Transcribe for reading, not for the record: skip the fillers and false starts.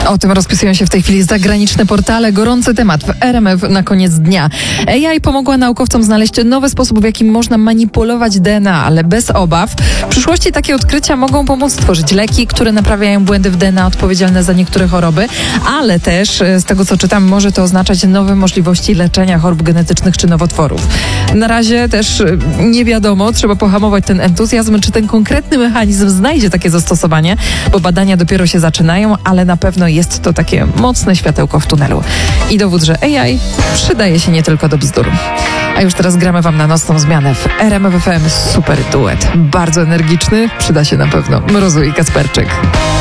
O tym rozpisują się w tej chwili zagraniczne portale. Gorący temat w RMF na koniec dnia. AI pomogła naukowcom znaleźć nowy sposób, w jakim można manipulować DNA, ale bez obaw. W przyszłości takie odkrycia mogą pomóc stworzyć leki, które naprawiają błędy w DNA odpowiedzialne za niektóre choroby, ale też z tego, co czytam, może to oznaczać nowe możliwości leczenia chorób genetycznych czy nowotworów. Na razie też nie wiadomo, trzeba pohamować ten entuzjazm, czy ten konkretny mechanizm znajdzie takie zastosowanie, bo badania dopiero się zaczynają, ale na pewno jest to takie mocne światełko w tunelu. I dowód, że AI przydaje się nie tylko do bzdur. A już teraz gramy wam na nocną zmianę w RMF FM. Super duet. Bardzo energiczny. Przyda się na pewno. Mrozu i Kasperczyk.